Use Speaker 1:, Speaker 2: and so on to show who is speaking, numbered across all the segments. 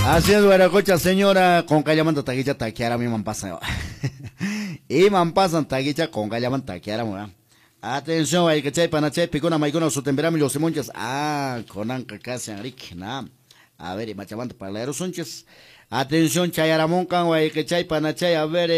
Speaker 1: Así es, Guaracocha, señora, con callamanta taquicha taquiara mi mampasa. Y mampasan taquicha con callamanta taquiara, mora. Atención, hay que chay panachay, picona maicona, su temperame los simonches. Ah, conan cacase, Enrique, na. A ver, y machamanta para leer los sonches. Atención, chayaramón, can, hay que chay panachay, a ver,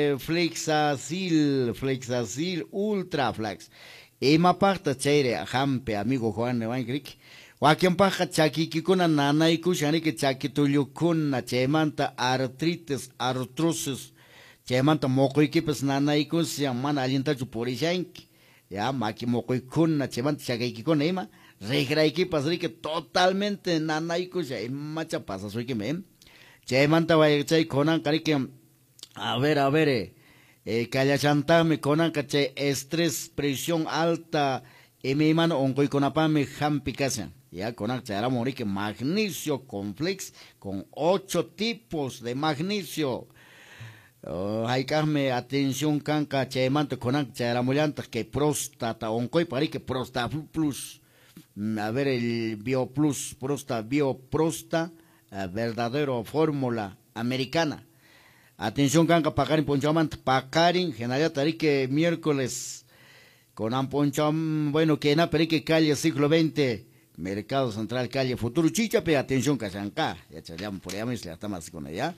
Speaker 1: Flexacil, Ultra Flex. Y mapacta chayre, jampe, amigo Juan de Wangrick. Wakian paja chakikikuna nanayku shaniki chakitulukuna chaymanta artritis, artrosis, chaymanta moqoykipis nanayku siyan mana allintachu purishanki. Ya maki moqoykuna chaymanta chakaykikuna ima rigraykipas riki totalmente nanayku chaymacha pasasuykime. Chaymanta wayachay konan kariki a ver, kallachantami konan chay estrés, presión alta, y mi mano oncoiconapame jampi kasan. Ya con que magnesio complex con 8 tipos de magnesio. Hay que atención canca chemanto con charamulanta que próstata oncoi para que prosta plus. A ver el bio plus prosta verdadero fórmula americana. Atención canca pagarin ponchamant pagarin general tarique miércoles con amponcham bueno que na perique calle siglo XX. Mercado Central, calle Futuro Chichape, atención, Casanca. Ya chaleamos por allá, ya estamos con allá.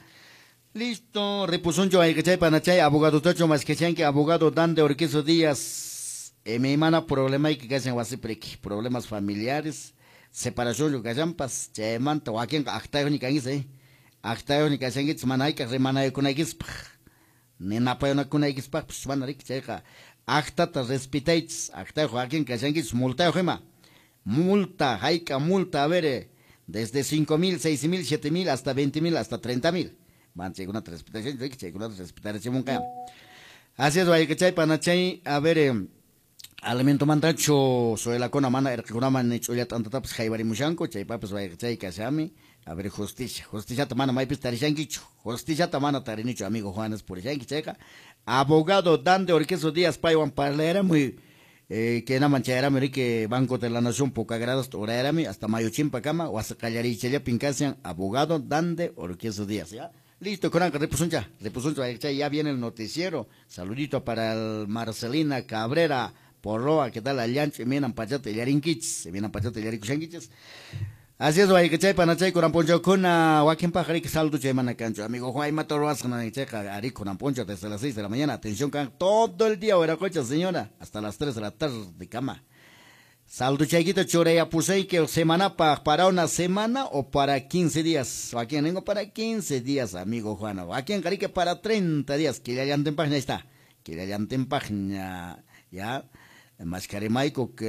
Speaker 1: Listo, repusuncho, hay que chay panachay, abogado tacho más que chanque, abogado Dan de Orquizo Díaz. Mi hermana, problema hay que hacen wasipreki, problemas familiares, separación, lo que hayan pas, chaymanta, o aquí en actayo ni canguise, actayo ni casangits, manaica, remanayo con aguis, ni napayo na con aguis, pues van a ric, checa, actata respetaits, actayo, aquí en casangits, multayo, gema. Multa, haica multa, a ver, desde 5,000, 6,000, 7,000, hasta 20,000, hasta 30,000. Van, según la respetación, así es, hay que chay panachay, a ver, alimento mandacho, soy la cona mana, el cona man, hecho ya tanto tapas, jaibari mushanco, chay papas, hay que chay, casami, a ver, justicia tamana, maipis tarishanquicho, justicia tamana tarinicho, amigo Juanes, por checa, abogado Dan de Orquizo Díaz, Paiwan, Parlera, muy. Que na manchayarami que Banco de la Nación poca grados orayarami hasta Mayochimpa cama o hasta Callarichelia Pincasian abogado Dande Orquizo Díaz, ¿ya? Listo, Coranca, repusuncha, ya viene el noticiero. Saludito para el Marcelina Cabrera, Porroa, que tal Allancho, miran pachate yarinquiches, se vienen pachate yarinquiches. Así es, hay que chay panachay coramponcho con Joaquín Pajarik saldo chaymana cancho. Amigo Juan Matoroas con checa ari coramponcho desde las 6 de la mañana. Atención can todo el día hora cocha señora hasta las 3 de la tarde de cama. Saldo chayquito chorea pusei que semana para una semana o para 15 días. Joaquín vengo para 15 días, amigo Juan. Joaquín Carique para 30 días. Que le hayan en página, ahí está. Que le hayan en página ya. Mascaremaico que